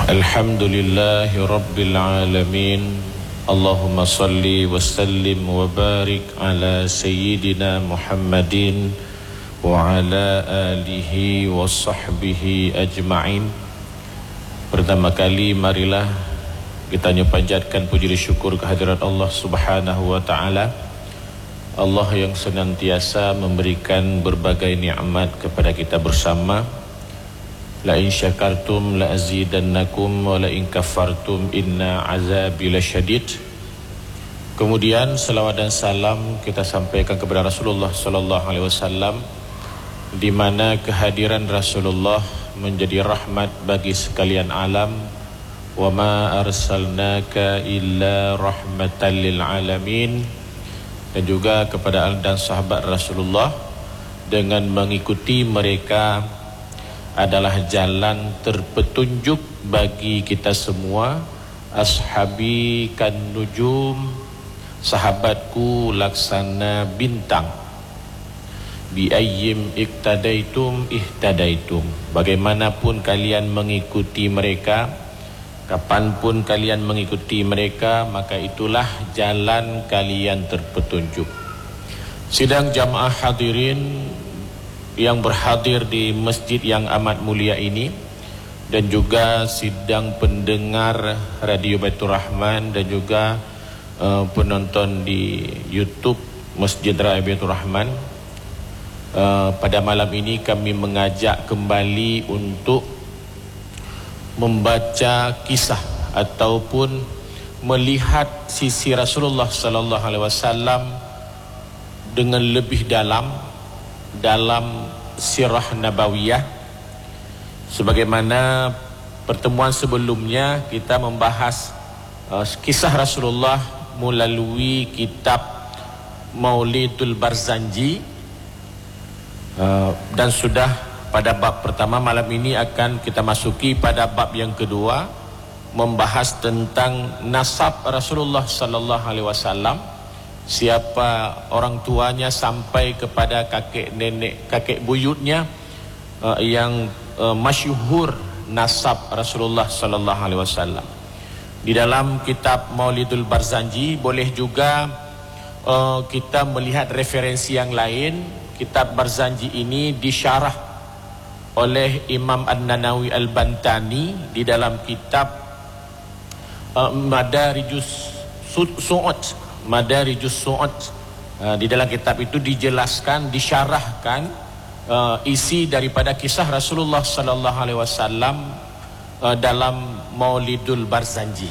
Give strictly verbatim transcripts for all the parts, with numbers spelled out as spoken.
Alhamdulillahi Rabbil Alamin. Allahumma salli wa sallim wa barik ala Sayyidina Muhammadin wa ala alihi wa sahbihi ajma'in. Pertama kali marilah kita panjatkan puji syukur kehadirat Allah Subhanahu wa ta'ala, Allah yang senantiasa memberikan berbagai nikmat kepada kita bersama. La in syakartum la azidannakum wa la in kafartum inna azabi lasyadid. Kemudian salawat dan salam kita sampaikan kepada Rasulullah sallallahu alaihi wasallam, di mana kehadiran Rasulullah menjadi rahmat bagi sekalian alam. Wa ma arsalnaka illa rahmatan lil alamin. Dan juga kepada al dan sahabat Rasulullah, dengan mengikuti mereka adalah jalan terpetunjuk bagi kita semua. Ashabi kan nujum, sahabatku laksana bintang. Bi ayyim iktadaitum ihtadaitum. Bagaimanapun kalian mengikuti mereka, kapanpun kalian mengikuti mereka, maka itulah jalan kalian terpetunjuk. Sidang jamaah hadirin yang berhadir di masjid yang amat mulia ini, dan juga sidang pendengar Radio Baitur Rahman, dan juga uh, penonton di YouTube Masjid Raya Baitur Rahman. Uh, pada malam ini kami mengajak kembali untuk membaca kisah ataupun melihat sisi Rasulullah sallallahu alaihi wasallam dengan lebih dalam dalam sirah nabawiyah. Sebagaimana pertemuan sebelumnya kita membahas uh, kisah Rasulullah melalui kitab Maulidul Barzanji, uh, dan sudah pada bab pertama. Malam ini akan kita masuki pada bab yang kedua, membahas tentang nasab Rasulullah sallallahu alaihi wasallam, siapa orang tuanya sampai kepada kakek nenek, kakek buyutnya uh, yang uh, masyhur nasab Rasulullah sallallahu alaihi wasallam. Di dalam kitab Maulidul Barzanji boleh juga uh, kita melihat referensi yang lain. Kitab Barzanji ini disyarah oleh Imam An-Nanawi Al-Bantani di dalam kitab uh, Madarijus Su'ud. Madarijus Su'ud. Uh, di dalam kitab itu dijelaskan, disyarahkan uh, isi daripada kisah Rasulullah sallallahu alaihi wasallam uh, dalam Maulidul Barzanji.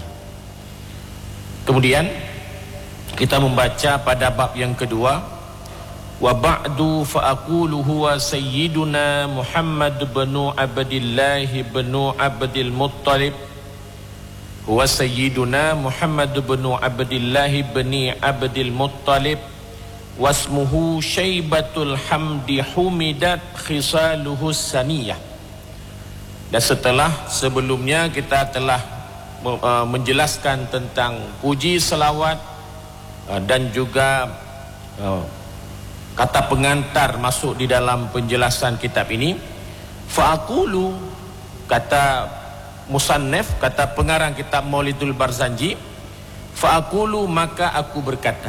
Kemudian kita membaca pada bab yang kedua, wa ba'du fa aqulu huwa sayyiduna Muhammad bin Abdillah bin Abdil Muttalib. Huwa sayyiduna Muhammad bin Abdillah bin Abdil Muttalib, wasmuhu Syaibatul Hamdi humidat khisaluhu saniyah. Dan setelah sebelumnya kita telah uh, menjelaskan tentang puji selawat uh, dan juga uh, kata pengantar masuk di dalam penjelasan kitab ini. Fa'aqulu, kata musannif, kata pengarang kitab Maulidul Barzanji, fa'aqulu, maka aku berkata,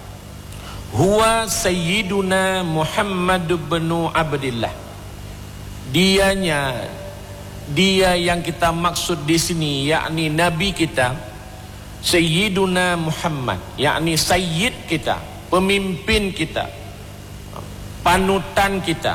huwa sayyiduna Muhammad bin Abdillah. Dianya, dia yang kita maksud di sini, yakni nabi kita, sayyiduna Muhammad, yakni sayyid kita, pemimpin kita, panutan kita.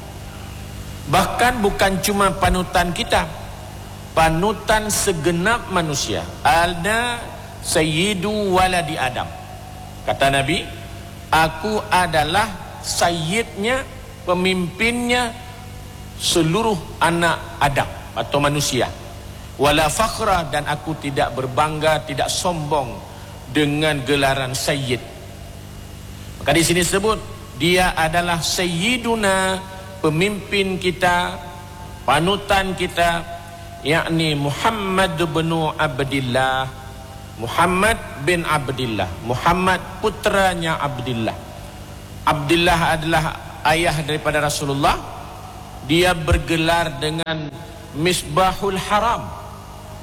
Bahkan bukan cuma panutan kita, panutan segenap manusia. Alna sayyidu waladi Adam. Kata Nabi, aku adalah sayyidnya, pemimpinnya seluruh anak Adam atau manusia. Wala fakhra, dan aku tidak berbangga, tidak sombong dengan gelaran sayyid. Maka di sini sebut dia adalah sayyiduna, pemimpin kita, panutan kita, yakni Muhammad bin Abdillah, Muhammad bin Abdillah, Muhammad putranya Abdillah. Abdillah adalah ayah daripada Rasulullah. Dia bergelar dengan Misbahul Haram,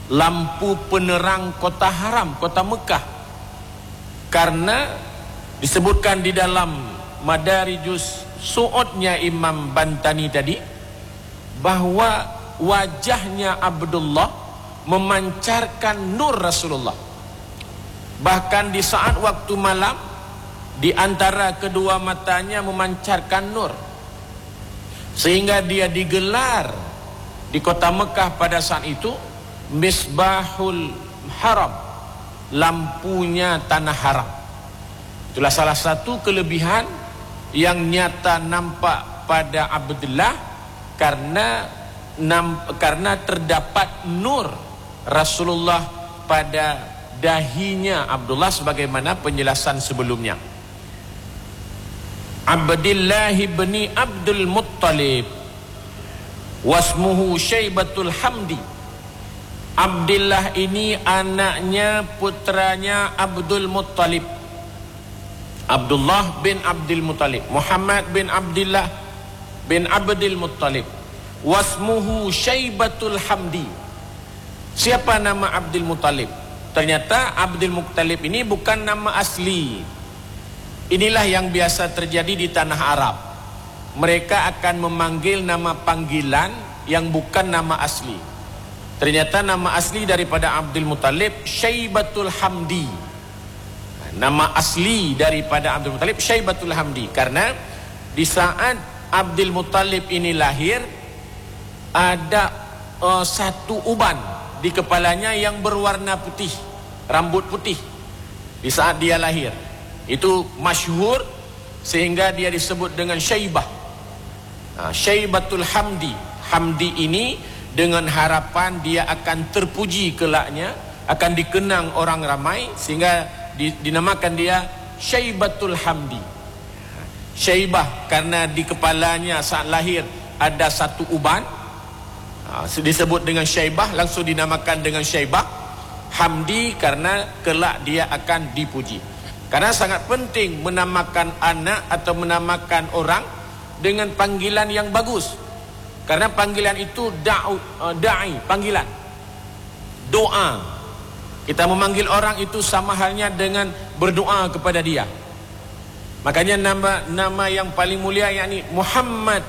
lampu penerang kota haram, kota Mekah. Karena disebutkan di dalam Madarijus Su'udnya Imam Bantani tadi, bahwa wajahnya Abdullah memancarkan nur Rasulullah. Bahkan di saat waktu malam, di antara kedua matanya memancarkan nur, sehingga dia digelar di kota Mekah pada saat itu Misbahul Haram, lampunya tanah haram. Itulah salah satu kelebihan yang nyata nampak pada Abdullah, karena nam, karena terdapat nur Rasulullah pada dahinya Abdullah, sebagaimana penjelasan sebelumnya. Abdullah bin Abdul Muttalib wasmuhu Syaibatul Hamdi. Abdullah ini anaknya, putranya Abdul Muttalib. Abdullah bin Abdul Muttalib, Muhammad bin Abdullah bin Abdul Muttalib. Wasmuhu Syaibatul Hamdi. Siapa nama Abdul Muttalib? Ternyata Abdul Muttalib ini bukan nama asli. Inilah yang biasa terjadi di tanah Arab. Mereka akan memanggil nama panggilan yang bukan nama asli. Ternyata nama asli daripada Abdul Muttalib Syaibatul Hamdi. Nama asli daripada Abdul Muttalib Syaibatul Hamdi, karena di saat Abdul Muttalib ini lahir, ada uh, satu uban di kepalanya yang berwarna putih, rambut putih di saat dia lahir. Itu masyhur sehingga dia disebut dengan Syaibah. Nah, Syaibatul Hamdi. Hamdi ini dengan harapan dia akan terpuji kelaknya, akan dikenang orang ramai, sehingga dinamakan dia Syaibatul Hamdi. Syaibah karena di kepalanya saat lahir ada satu uban, disebut dengan Syaibah, langsung dinamakan dengan Syaibah. Hamdi karena kelak dia akan dipuji. Karena sangat penting menamakan anak atau menamakan orang dengan panggilan yang bagus. Karena panggilan itu da'u, da'i, panggilan, doa. Kita memanggil orang itu sama halnya dengan berdoa kepada dia. Makanya nama nama yang paling mulia yakni Muhammad.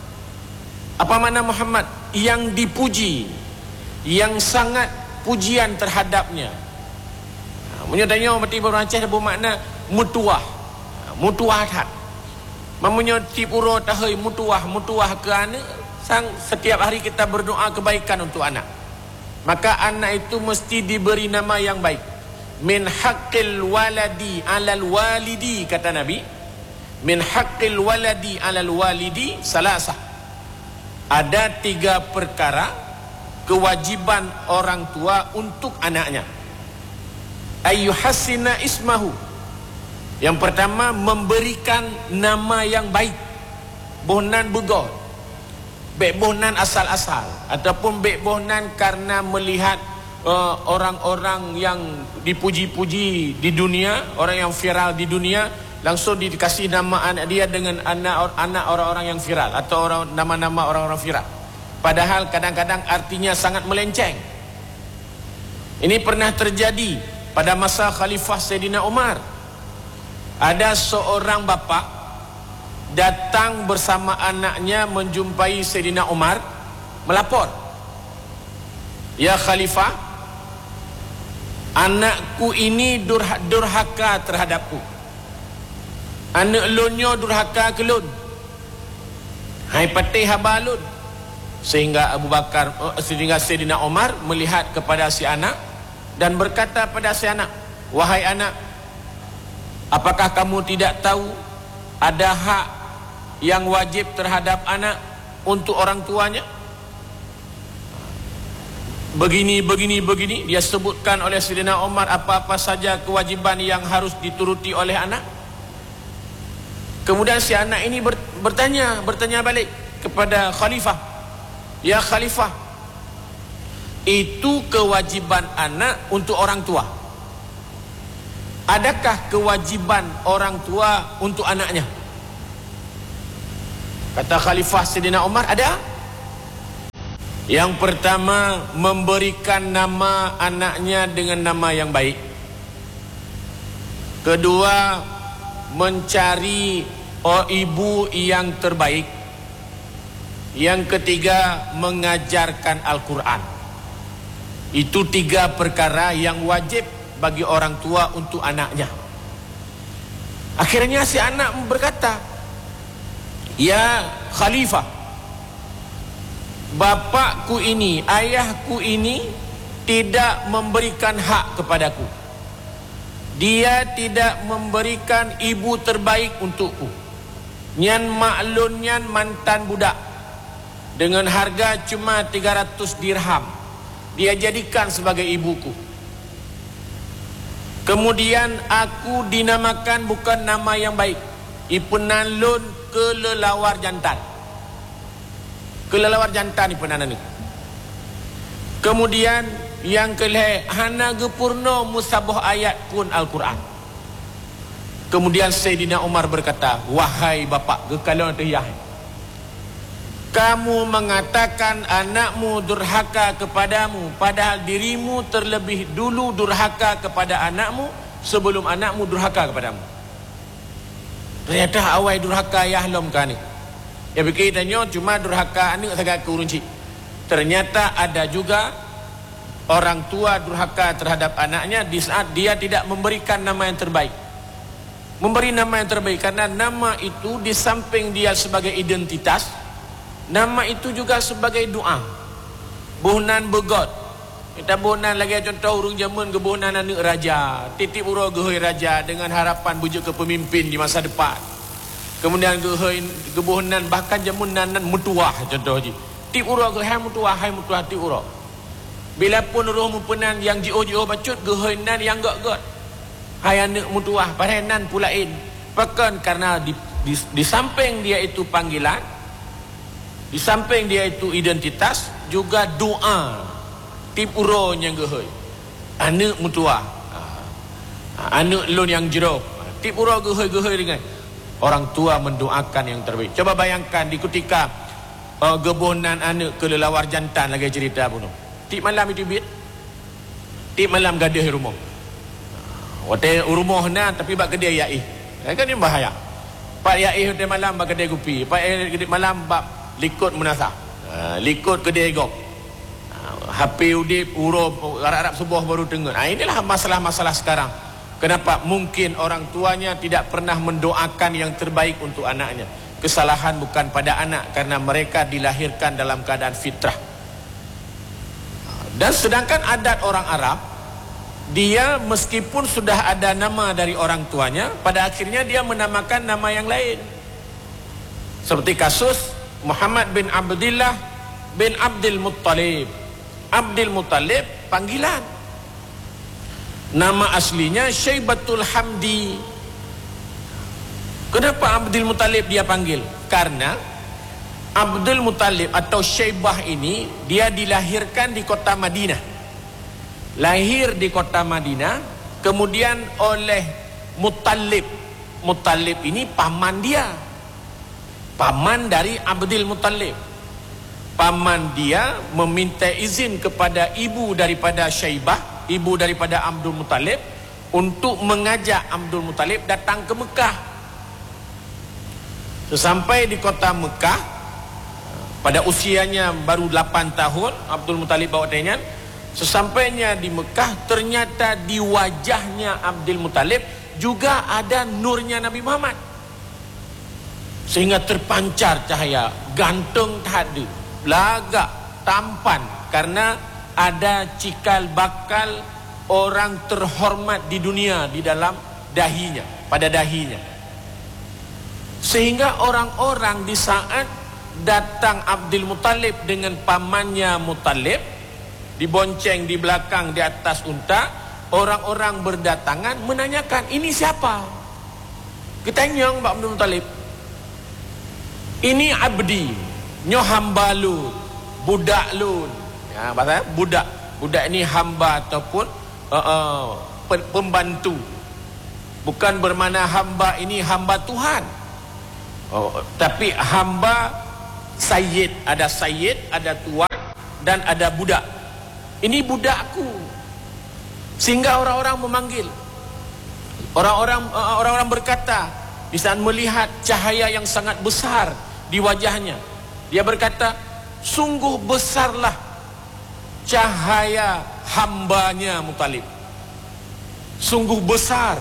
Apa makna Muhammad? Yang dipuji, yang sangat pujian terhadapnya. Menyodanya mati berancis bermakna mutuah, mutuah hat. Mamunya tipuro tahai mutuah, mutuah ke anak. Sang setiap hari kita berdoa kebaikan untuk anak. Maka anak itu mesti diberi nama yang baik. Min haqqil waladi alal walidi, kata Nabi. Min haqqil waladi alal walidi salasah. Ada tiga perkara kewajiban orang tua untuk anaknya. Ayyuhassina ismahu. Yang pertama, memberikan nama yang baik. Bohnan begor, bek bohnan asal-asal, ataupun bek bohnan karena melihat orang-orang uh, yang dipuji-puji di dunia, orang yang viral di dunia, langsung dikasih nama anak dia dengan anak anak orang-orang yang viral, atau orang nama-nama orang-orang viral. Padahal kadang-kadang artinya sangat melenceng. Ini pernah terjadi pada masa Khalifah Sayyidina Umar. Ada seorang bapa datang bersama anaknya menjumpai Sayyidina Umar, melapor, "Ya Khalifah, anakku ini durha, durhaka terhadapku. Anak lunyo durhaka ke lun. Hai patih habalun." Sehingga Abu Bakar, sehingga Sayyidina Umar melihat kepada si anak dan berkata pada si anak, "Wahai anak, apakah kamu tidak tahu ada hak yang wajib terhadap anak untuk orang tuanya?" Begini, begini, begini. Dia sebutkan oleh Sayyidina Umar apa-apa saja kewajiban yang harus dituruti oleh anak. Kemudian si anak ini bertanya, bertanya balik kepada Khalifah, "Ya Khalifah, itu kewajiban anak untuk orang tua. Adakah kewajiban orang tua untuk anaknya?" Kata Khalifah Sayyidina Umar, "Ada." Yang pertama, memberikan nama anaknya dengan nama yang baik. Kedua, mencari oh, ibu yang terbaik. Yang ketiga, mengajarkan Al-Quran. Itu tiga perkara yang wajib bagi orang tua untuk anaknya. Akhirnya si anak berkata, "Ya Khalifah, bapakku ini, ayahku ini tidak memberikan hak kepadaku. Dia tidak memberikan ibu terbaik untukku. Nyan maklun nyan mantan budak dengan harga cuma tiga ratus dirham. Dia jadikan sebagai ibuku. Kemudian aku dinamakan bukan nama yang baik. Ipenan lun kelelawar jantan. Kelelawar jantan ipenan ni. Kemudian yang kelih hana gepurno musabah ayat pun Al-Quran. Kemudian Sayyidina Umar berkata, wahai bapak gekalon tiyah, kamu mengatakan anakmu durhaka kepadamu, padahal dirimu terlebih dulu durhaka kepada anakmu sebelum anakmu durhaka kepadamu. Ternyata awal durhaka yahlom kan ni. Ya fikir tanya cuma durhaka anak sangat kurunci. Ternyata ada juga orang tua durhaka terhadap anaknya di saat dia tidak memberikan nama yang terbaik. Memberi nama yang terbaik karena nama itu di samping dia sebagai identitas, nama itu juga sebagai doa. Buhnan begot. Kita buhnan lagi contoh urung zaman ke buhnan anak raja. Titip uro gehoi raja dengan harapan bujuk ke pemimpin di masa depan. Kemudian gehoi gebuhnan bahkan zaman nanan mutuah contoh ji. Tip uro gehai mutuah hai mutuah tip uro. Bila pun roh mupenan yang jio-jio bacut gehoi nan yang gak-gak. Hai anak mutuah parenan pulain. Bahkan karena di, di, di samping dia itu panggilan, di samping dia itu identitas, juga doa tip uro yang gehoi. Anak mutuah, anak lun yang jero, tip uro gehoi-gehoi dengan orang tua mendoakan yang terbaik. Coba bayangkan di ketika uh, gebunan anak kelelawar jantan lagi cerita pun. Tip malam itu bit, tip malam gadah rumah. Waktu rumah na tapi bak kedai yai. Kan ini bahaya. Pak yai waktu malam bak kedai kopi, pak yai malam bak likut munasah, uh, likut kedai gok, uh, H P udip uro Arab sebuah baru dengar. Nah, inilah masalah-masalah sekarang. Kenapa? Mungkin orang tuanya tidak pernah mendoakan yang terbaik untuk anaknya. Kesalahan bukan pada anak karena mereka dilahirkan dalam keadaan fitrah. Dan sedangkan adat orang Arab, dia meskipun sudah ada nama dari orang tuanya, pada akhirnya dia menamakan nama yang lain. Seperti kasus Muhammad bin Abdullah bin Abdul Muttalib. Abdul Muttalib panggilan. Nama aslinya Syaibatul Hamdi. Kenapa Abdul Muttalib dia panggil? Karena Abdul Muttalib atau Syaibah ini dia dilahirkan di kota Madinah. Lahir di kota Madinah, kemudian oleh Muttalib. Muttalib ini paman dia. Paman dari Abdul Muttalib. Paman dia meminta izin kepada ibu daripada Syaibah, ibu daripada Abdul Muttalib, untuk mengajak Abdul Muttalib datang ke Mekah. Sesampai di kota Mekah, pada usianya baru lapan tahun, Abdul Muttalib bawa tenyan. Sesampainya di Mekah, ternyata di wajahnya Abdul Muttalib juga ada nurnya Nabi Muhammad. Sehingga terpancar cahaya, ganteng tak ada, lagak, tampan, karena ada cikal bakal orang terhormat di dunia di dalam dahinya, pada dahinya. Sehingga orang-orang di saat datang Abdul Muttalib dengan pamannya Muttalib, dibonceng di belakang di atas unta, orang-orang berdatangan menanyakan, ini siapa? Ketanya Mbak Abdul Muttalib, ini abdi, nyo hamba lu, budak lu. Ya, bahasa budak. Budak ini hamba ataupun uh, uh, pembantu. Bukan bermakna hamba ini hamba Tuhan. Oh, tapi hamba sayyid, ada sayyid, ada tuan, dan ada budak. Ini budakku. Sehingga orang-orang memanggil. Orang-orang orang-orang berkata, di saat melihat cahaya yang sangat besar di wajahnya, dia berkata, sungguh besarlah cahaya hambanya Muttalib. Sungguh besar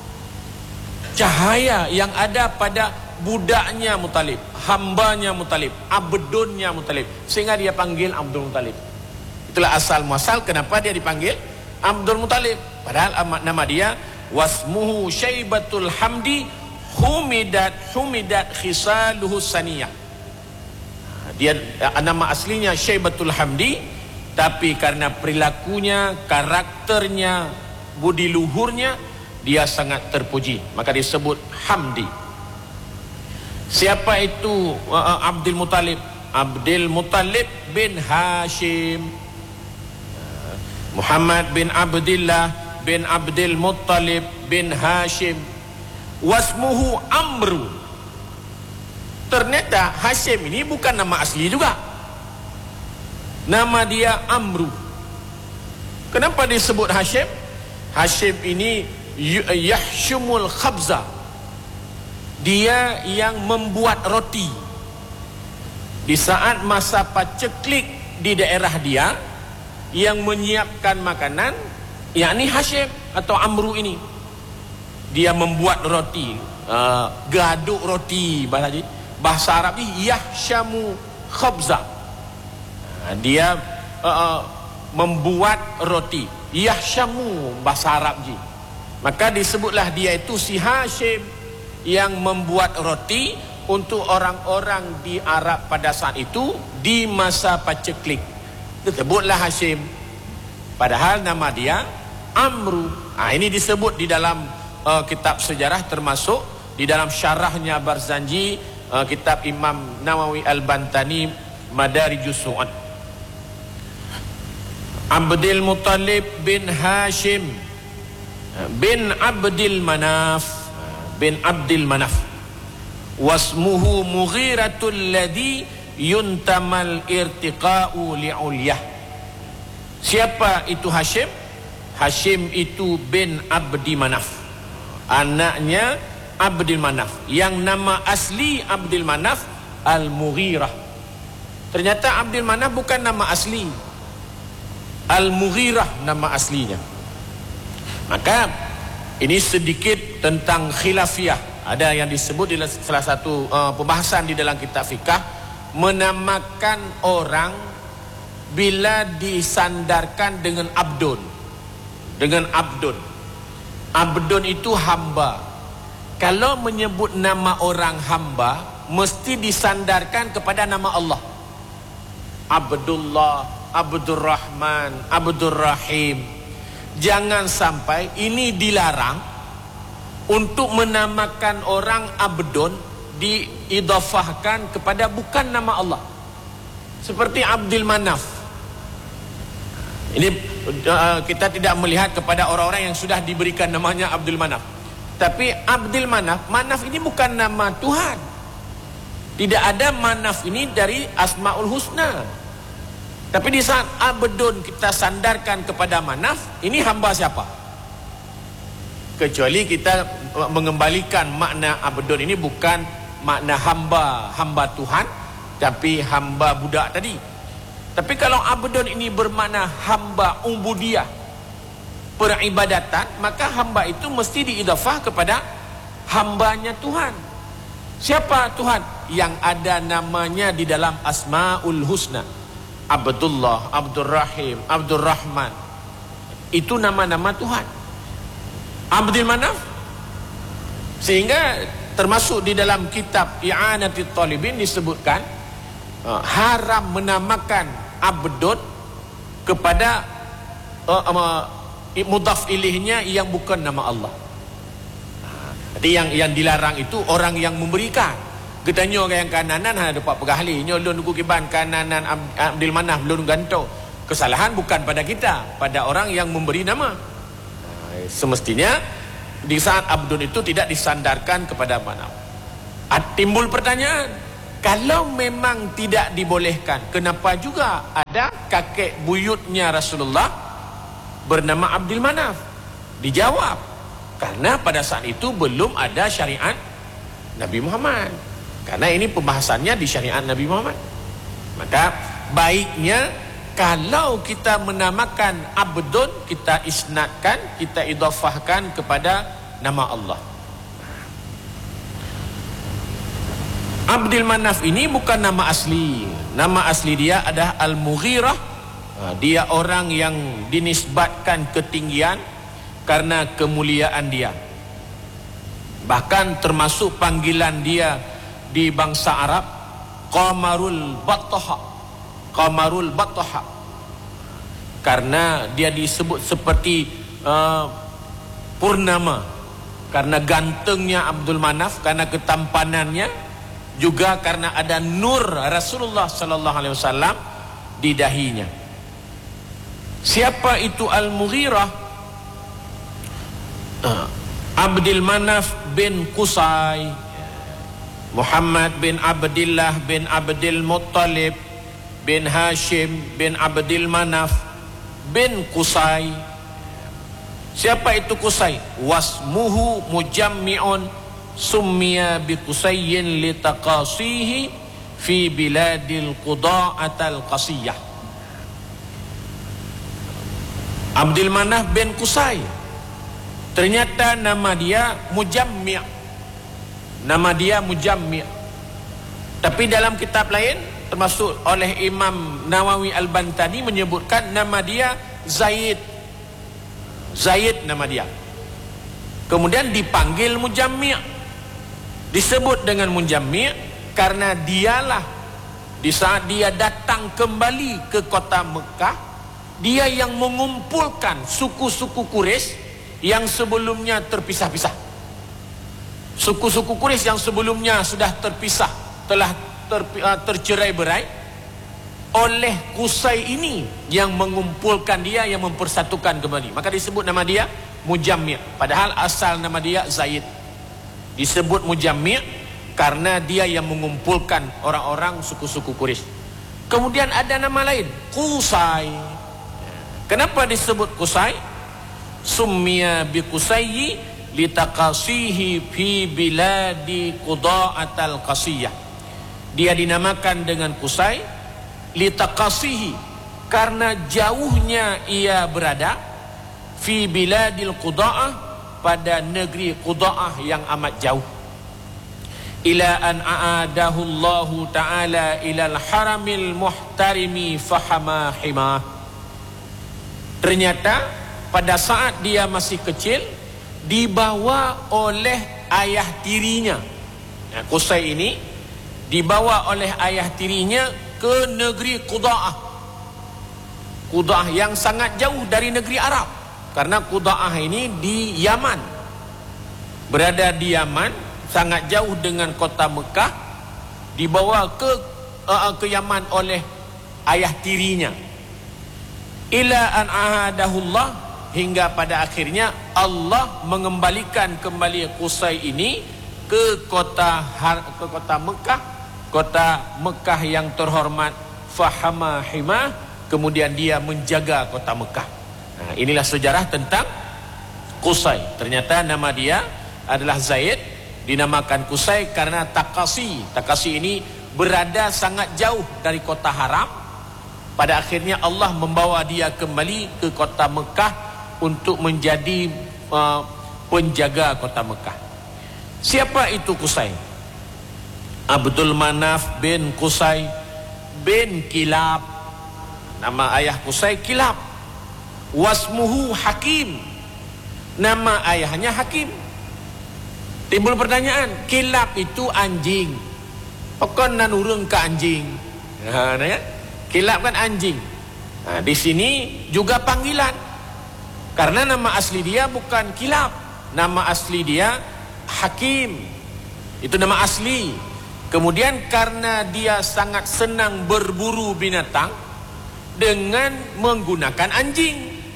cahaya yang ada pada budaknya Muttalib, hambanya Muttalib, abdunnya Muttalib, sehingga dia panggil Abdul Muttalib. Itulah asal muasal kenapa dia dipanggil Abdul Muttalib. Padahal nama dia wasmuhu Syaibatul Hamdi humidat humidat khisaluhu saniyah. Dia nama aslinya Syaibatul Hamdi, tapi karena perilakunya, karakternya, budi luhurnya, dia sangat terpuji, maka disebut Hamdi. Siapa itu uh, Abdul Muttalib? Abdul Muttalib bin Hashim, Muhammad bin Abdullah bin Abdul Muttalib bin Hashim. Wasmuhu Amru. Ternyata Hashim ini bukan nama asli juga. Nama dia Amru. Kenapa disebut Hashim? Hashim ini yahshumul khabza. Dia yang membuat roti. Di saat masa paceklik di daerah dia, yang menyiapkan makanan, yakni Hashim atau Amru ini, dia membuat roti, uh, gaduk roti, bahasa, bahasa Arab ni yahshamu khabza. Uh, dia uh, membuat roti, yahshamu bahasa Arab je. Maka disebutlah dia itu si Hashim yang membuat roti untuk orang-orang di Arab pada saat itu di masa paceklik. Disebutlah Hashim, padahal nama dia Amru. Nah, ini disebut di dalam uh, kitab sejarah, termasuk di dalam syarahnya Barzanji, uh, kitab Imam Nawawi Al-Bantani, Madarijus Su'ad. Abdul Muttalib bin Hashim bin Abdul Manaf bin Abdul Manaf. Wasmuhu Mughiratul ladhi yuntamal irtiqa'u li'ulyah. Siapa itu Hashim? Hashim itu bin Abdi Manaf, anaknya Abdul Manaf, yang nama asli Abdul Manaf Al-Mughirah. Ternyata Abdul Manaf bukan nama asli, Al-Mughirah nama aslinya. Maka ini sedikit tentang khilafiyah. Ada yang disebut di salah satu uh, pembahasan di dalam kitab fikah, menamakan orang bila disandarkan dengan abdun. Dengan abdun. Abdun itu hamba. Kalau menyebut nama orang hamba, mesti disandarkan kepada nama Allah. Abdullah, Abdurrahman, Abdurrahim. Jangan sampai ini dilarang untuk menamakan orang abdun diidafahkan kepada bukan nama Allah. Seperti Abdul Manaf. Ini uh, kita tidak melihat kepada orang-orang yang sudah diberikan namanya Abdul Manaf. Tapi Abdul Manaf, Manaf ini bukan nama Tuhan. Tidak ada Manaf ini dari Asmaul Husna. Tapi di saat abdun kita sandarkan kepada Manaf, ini hamba siapa? Kecuali kita mengembalikan makna abdun ini bukan makna hamba, hamba Tuhan, tapi hamba budak tadi. Tapi kalau abdun ini bermakna hamba ubudiyah, peribadatan, maka hamba itu mesti diidafah kepada hambanya Tuhan. Siapa Tuhan? Yang ada namanya di dalam Asmaul Husna. Abdullah, Abdurrahim, Abdurrahman. Itu nama-nama Tuhan. Abdul Manaf. Sehingga termasuk di dalam kitab I'anatit Talibin disebutkan uh, haram menamakan abdun kepada uh, uh, mudhaf ilihnya yang bukan nama Allah. Jadi yang yang dilarang itu orang yang memberikan. Ketanya orang yang kananan ada dapat pegahli, nyolon ku kiban kananan Abdul Manaf belum ganto. Kesalahan bukan pada kita, pada orang yang memberi nama. Semestinya di saat abdun itu tidak disandarkan kepada Manaf. Timbul pertanyaan, kalau memang tidak dibolehkan, kenapa juga ada kakek buyutnya Rasulullah bernama Abdul Manaf? Dijawab, karena pada saat itu belum ada syariat Nabi Muhammad. Karena ini pembahasannya di syariat Nabi Muhammad. Maka baiknya kalau kita menamakan Abdun, kita isnadkan, kita idhafahkan kepada nama Allah. Abdul Manaf ini bukan nama asli. Nama asli dia adalah Al-Mughirah. Dia orang yang dinisbatkan ketinggian karena kemuliaan dia. Bahkan termasuk panggilan dia di bangsa Arab, Qamarul Battaha. Qamarul Battaha. Karena dia disebut seperti uh, purnama. Karena gantengnya Abdul Manaf, karena ketampanannya, juga karena ada nur Rasulullah sallallahu alaihi wasallam di dahinya. Siapa itu Al-Mughirah? Uh, Abdul Manaf bin Qusay, Muhammad bin Abdullah bin Abdul Muttalib bin Hashim bin Abdul Manaf bin Qusay. Siapa itu Qusay? Wasmuhu mujammi'un summiya bi Qusayyin li taqasihi fi biladil quda'atal qasiyah. Abdul Manaf bin Qusay, ternyata nama dia Mujammi'. Nama dia Mujammi'. Tapi dalam kitab lain, termasuk oleh Imam Nawawi Al-Bantani, menyebutkan nama dia Zaid. Zaid nama dia. Kemudian dipanggil Mujammi'. Disebut dengan Mujammi' karena dialah di saat dia datang kembali ke kota Mekah, dia yang mengumpulkan suku-suku Quraisy yang sebelumnya terpisah-pisah. Suku-suku Quraisy yang sebelumnya sudah terpisah, telah ter, uh, tercerai-berai, oleh Qusay ini yang mengumpulkan dia, yang mempersatukan kembali. Maka disebut nama dia Mujammi'. Padahal asal nama dia Zaid. Disebut Mujammi' karena dia yang mengumpulkan orang-orang suku-suku Quraisy. Kemudian ada nama lain, Qusay. Kenapa disebut Qusay? Summiya bi Qusayyi litaqasihi fi biladi quda'atal qasiyah. Dia dinamakan dengan Qusay litaqasihi karena jauhnya ia berada fi biladil quda'ah, pada negeri Quda'ah yang amat jauh. Ila an a'adahu Allah ta'ala ilal haramil muhtarimi fahama himah. Ternyata pada saat dia masih kecil, dibawa oleh ayah tirinya. Nah, Qusay ini dibawa oleh ayah tirinya ke negeri Quda'ah. Quda'ah yang sangat jauh dari negeri Arab. Karena Quda'ah ini di Yaman. Berada di Yaman, sangat jauh dengan kota Mekah. Dibawa ke uh, ke Yaman oleh ayah tirinya. Ila an ahadahullah, hingga pada akhirnya Allah mengembalikan kembali Qusay ini ke kota ke kota Mekah, kota Mekah yang terhormat, fahama himah, kemudian dia menjaga kota Mekah. Nah, inilah sejarah tentang Qusay. Ternyata nama dia adalah Zaid, dinamakan Qusay karena Takasi. Takasi ini berada sangat jauh dari kota haram. Pada akhirnya Allah membawa dia kembali ke kota Mekah untuk menjadi uh, penjaga kota Mekah. Siapa itu Qusay? Abdul Manaf bin Qusay bin Kilab. Nama ayah Qusay Kilab. Wasmuhu Hakim. Nama ayahnya Hakim. Timbul pertanyaan, Kilab itu anjing. Pokon nan urung ke anjing. Ha, ya? Kilab kan anjing. Nah, di sini juga panggilan. Karena nama asli dia bukan Kilab. Nama asli dia Hakim. Itu nama asli. Kemudian karena dia sangat senang berburu binatang dengan menggunakan anjing.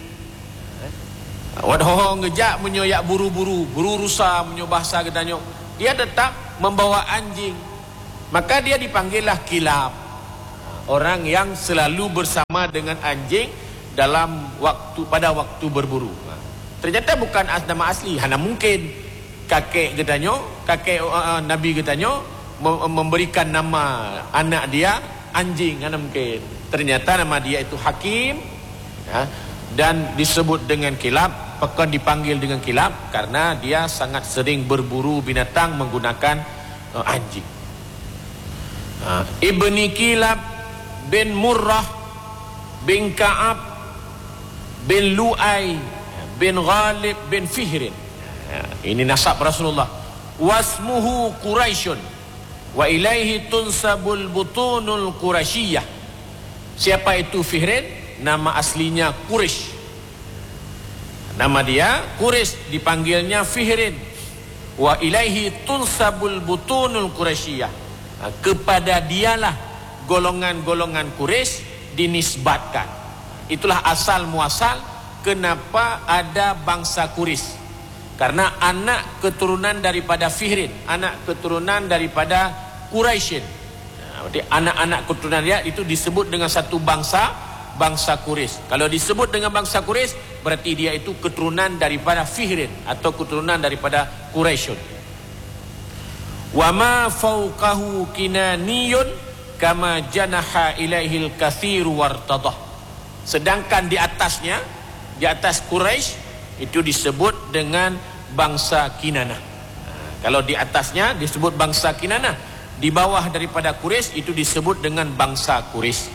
Wadah ngejak menyoyak buru-buru, buru rusa menyo bahasa katanya. Dia tetap membawa anjing. Maka dia dipanggillah kilab, orang yang selalu bersama dengan anjing dalam waktu pada waktu berburu. Ternyata bukan nama asli. Hanya mungkin kakek katanya, kakek uh, Nabi katanya memberikan nama anak dia anjing, hanya mungkin. Ternyata nama dia itu Hakim, ya, dan disebut dengan kilab, bahkan dipanggil dengan kilab karena dia sangat sering berburu binatang menggunakan uh, anjing. uh, Ibni Kilab bin Murrah bin Ka'ab bin Lu'ay bin Ghalib bin Fihrin. Ya, ini nasab Rasulullah. Wasmuhu Quraisyun wa ilaihi tunsabul butunul Quraisyiyah. Siapa itu Fihrin? Nama aslinya Quraisy. Nama dia Quraisy, dipanggilnya Fihrin. Wa ilaihi tunsabul butunul Quraisyiyah. Kepada dialah golongan-golongan Quraisy dinisbatkan. Itulah asal muasal kenapa ada bangsa Quraisy. Karena anak keturunan daripada Fihrin, anak keturunan daripada Quraisy. Jadi anak-anak keturunan dia itu disebut dengan satu bangsa, bangsa Quraisy. Kalau disebut dengan bangsa Quraisy, berarti dia itu keturunan daripada Fihrin atau keturunan daripada Quraisy. Wa ma fawqahu kinaniyun kama janaha ilaihil katsir wartadah. Sedangkan di atasnya, di atas Quraisy itu disebut dengan bangsa Kinanah. Kalau di atasnya disebut bangsa Kinanah, di bawah daripada Quraisy itu disebut dengan bangsa Quraisy.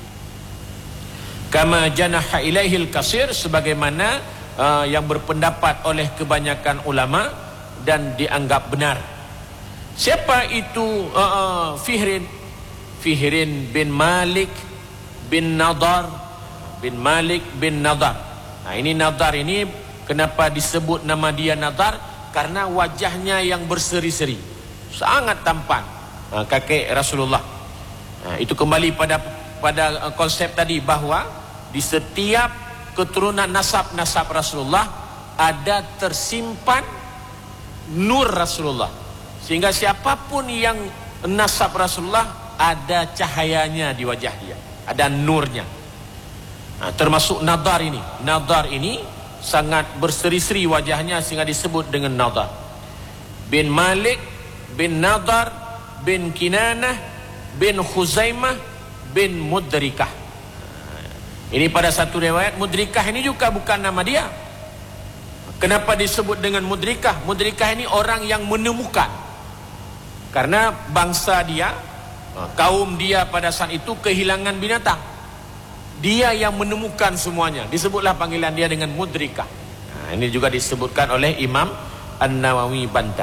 Kama janaha ilaihil katsir, sebagaimana uh, yang berpendapat oleh kebanyakan ulama dan dianggap benar. Siapa itu uh, uh, Fihrin? Fihrin bin Malik bin Nadar bin Malik bin Nadar. Nah, ini Nadar ini kenapa disebut nama dia Nadar? Karena wajahnya yang berseri-seri, sangat tampan, nah, kakek Rasulullah. Nah, itu kembali pada pada konsep tadi bahwa di setiap keturunan nasab-nasab Rasulullah ada tersimpan nur Rasulullah, sehingga siapapun yang nasab Rasulullah ada cahayanya di wajah dia, ada nurnya. Nah, termasuk Nadar ini. Nadar ini sangat berseri-seri wajahnya sehingga disebut dengan Nadar. Bin Malik bin Nadar bin Kinanah bin Khuzaimah bin Mudrikah. Ini pada satu riwayat Mudrikah ini juga bukan nama dia. Kenapa disebut dengan Mudrikah? Mudrikah ini orang yang menemukan. Karena bangsa dia, kaum dia pada saat itu kehilangan binatang. Dia yang menemukan semuanya. Disebutlah panggilan dia dengan Mudrikah. Nah, ini juga disebutkan oleh Imam An-Nawawi bantah.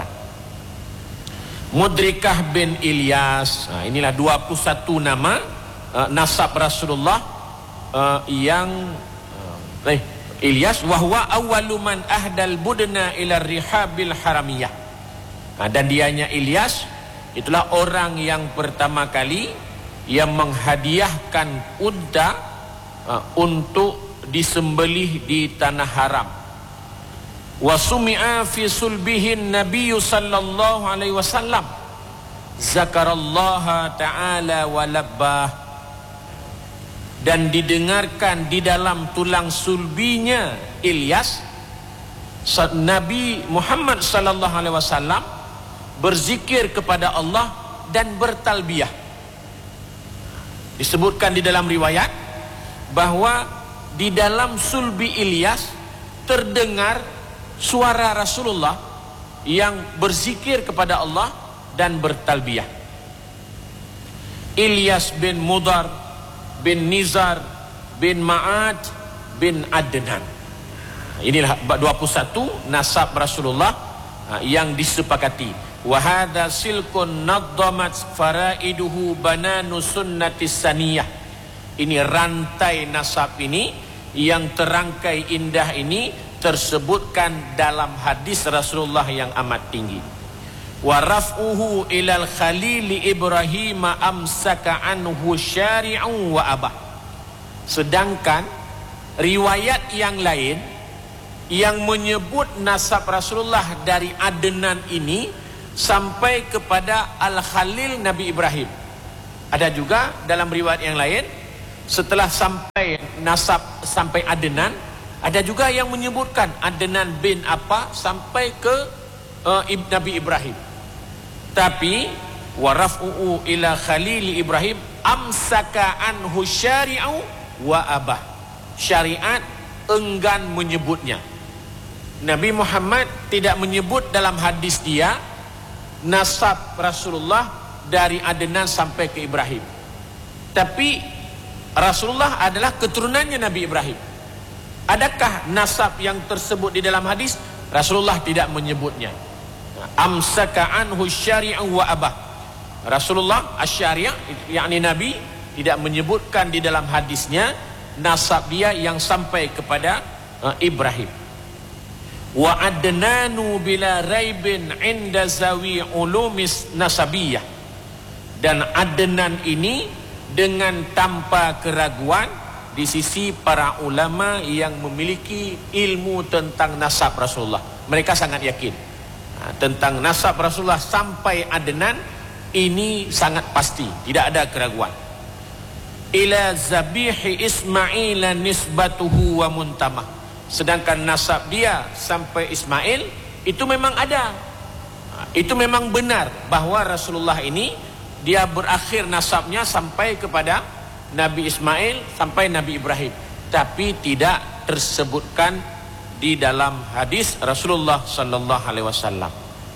Mudrikah bin Ilyas. Nah, inilah dua puluh satu nama uh, nasab Rasulullah uh, yang uh, eh, Ilyas wahwa awwalu man ahdal budna ila rihabil haramiyah. Nah, dan dianya Ilyas itulah orang yang pertama kali yang menghadiahkan unta Uh, untuk disembelih di tanah haram. Wa sumi'a fi sulbihin Nabi sallallahu alaihi wasallam zakarallaha ta'ala wa labbah, dan didengarkan di dalam tulang sulbinya Ilyas Nabi Muhammad sallallahu alaihi wasallam berzikir kepada Allah dan bertalbiyah. Disebutkan di dalam riwayat bahwa di dalam sulbi Ilyas terdengar suara Rasulullah yang berzikir kepada Allah dan bertalbiyah. Ilyas bin Mudar bin Nizar bin Ma'ad bin Adnan. Inilah dua puluh satu nasab Rasulullah yang disepakati. Wa hadza silkun naddamat faraiduhu bananu sunnatis saniyah. Ini rantai nasab ini yang terangkai indah ini tersebutkan dalam hadis Rasulullah yang amat tinggi. Wa raf'uhu ilal khalili Ibrahim amsaka anhu syari'un wa abah. Sedangkan riwayat yang lain yang menyebut nasab Rasulullah dari Adnan ini sampai kepada Al-Khalil Nabi Ibrahim. Ada juga dalam riwayat yang lain, setelah sampai nasab sampai Adnan, ada juga yang menyebutkan Adnan bin apa sampai ke uh, Nabi Ibrahim. Tapi waraf'u ila Khalil Ibrahim amsaka anhu syari'u wa abah. Syariat enggan menyebutnya. Nabi Muhammad tidak menyebut dalam hadis dia nasab Rasulullah dari Adnan sampai ke Ibrahim. Tapi Rasulullah adalah keturunannya Nabi Ibrahim. Adakah nasab yang tersebut di dalam hadis? Rasulullah tidak menyebutnya. Amsaka anhu syari'u wa abah. Rasulullah asy-syari', yakni Nabi, tidak menyebutkan di dalam hadisnya nasab dia yang sampai kepada uh, Ibrahim. Wa adnanu bila raibin inda zawi ulumis nasabiyah. Dan Adnan ini dengan tanpa keraguan di sisi para ulama yang memiliki ilmu tentang nasab Rasulullah. Mereka sangat yakin nah, tentang nasab Rasulullah sampai Adnan ini sangat pasti, tidak ada keraguan. Ila zabihi Ismail nisbatuhu wa muntamah. Sedangkan nasab dia sampai Ismail itu memang ada. Itu memang benar bahwa Rasulullah ini dia berakhir nasabnya sampai kepada Nabi Ismail sampai Nabi Ibrahim, tapi tidak tersebutkan di dalam hadis Rasulullah sallallahu alaihi wasallam.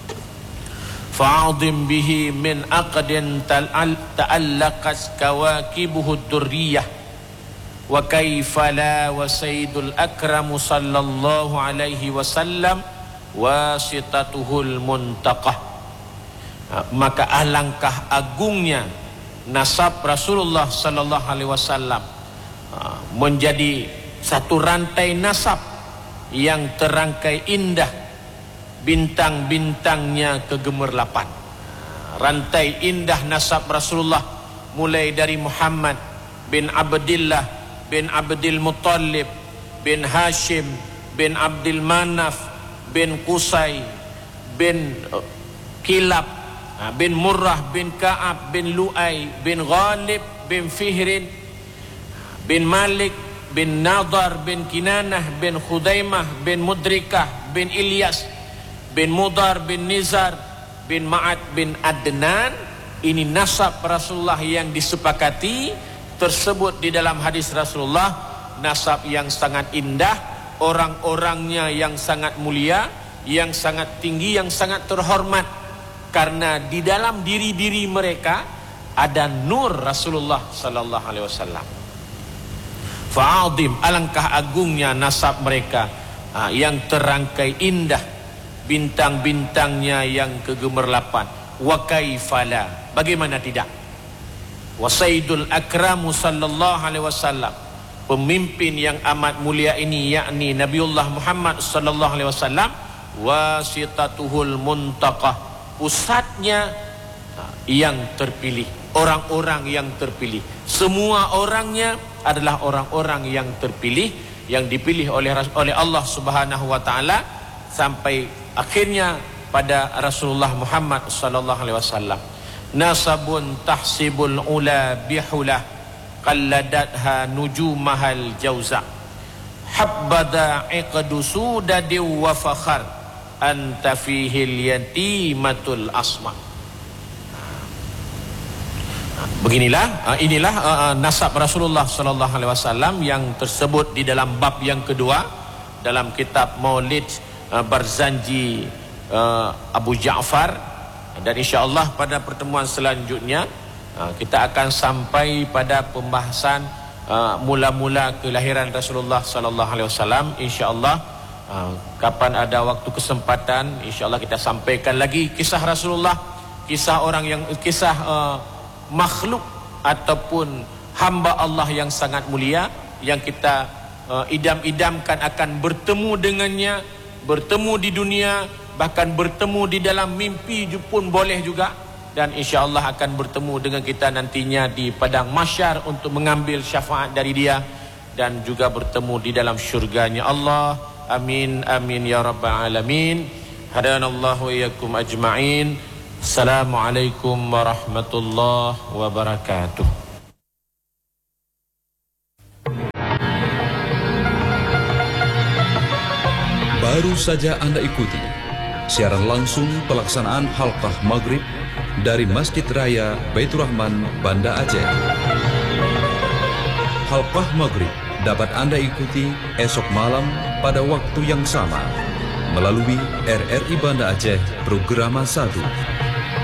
Fa'adhim bihi min aqdin ta'allaqat kawakibuhu durriyah wa kaifa la wa sayyidul akram sallallahu alaihi wasallam wasitatuhul muntaqah. Maka alangkah agungnya nasab Rasulullah sallallahu alaihi wasallam menjadi satu rantai nasab yang terangkai indah, bintang-bintangnya kegemerlapan. Rantai indah nasab Rasulullah mulai dari Muhammad bin Abdillah bin Abdul Muttalib bin Hashim bin Abdul Manaf bin Qusay bin Kilab bin Murrah bin Ka'ab bin Lu'ay bin Ghalib bin Fihrin bin Malik bin Nadar bin Kinanah bin Khudaimah bin Mudrikah bin Ilyas bin Mudar bin Nizar bin Ma'ad bin Adnan. Ini nasab Rasulullah yang disepakati tersebut di dalam hadis Rasulullah, nasab yang sangat indah, orang-orangnya yang sangat mulia, yang sangat tinggi, yang sangat terhormat, karena di dalam diri-diri mereka ada nur Rasulullah sallallahu alaihi wasallam. Fa'adhim, alangkah agungnya nasab mereka ha, yang terangkai indah, bintang-bintangnya yang kegemerlapan. Wa kaifala, bagaimana tidak? Wa sayyidul akramu sallallahu alaihi wasallam, pemimpin yang amat mulia ini yakni Nabiullah Muhammad sallallahu alaihi wasallam, wasitatuhul muntaqah, pusatnya yang terpilih, orang-orang yang terpilih. Semua orangnya adalah orang-orang yang terpilih, yang dipilih oleh oleh Allah Subhanahu wa taala sampai akhirnya pada Rasulullah Muhammad sallallahu alaihi wasallam. Nasabun tahsibul ula bihulah qalladatha nujumahal jauza habbada iqdu sudadi wa fakhar anta fihil yatimatul asma. Beginilah, inilah uh, nasab Rasulullah sallallahu alaihi wasallam yang tersebut di dalam bab yang kedua dalam kitab Maulid uh, Barzanji uh, Abu Ja'far. Dan insya-Allah pada pertemuan selanjutnya uh, kita akan sampai pada pembahasan uh, mula-mula kelahiran Rasulullah sallallahu alaihi wasallam. Insya-Allah Uh, kapan ada waktu kesempatan, insyaAllah kita sampaikan lagi kisah Rasulullah, kisah orang yang kisah uh, makhluk ataupun hamba Allah yang sangat mulia yang kita uh, idam-idamkan akan bertemu dengannya, bertemu di dunia, bahkan bertemu di dalam mimpi pun boleh juga, dan insyaAllah akan bertemu dengan kita nantinya di padang mahsyar untuk mengambil syafaat dari dia dan juga bertemu di dalam syurganya Allah. Amin amin ya rabbal alamin. Hadanallahu iyyakum ajma'in. Assalamualaikum warahmatullahi wabarakatuh. Baru saja Anda ikuti siaran langsung pelaksanaan Halqah Maghrib dari Masjid Raya Baitur Rahman, Banda Aceh. Halqah Maghrib dapat Anda ikuti esok malam pada waktu yang sama melalui R R I Banda Aceh Programa satu.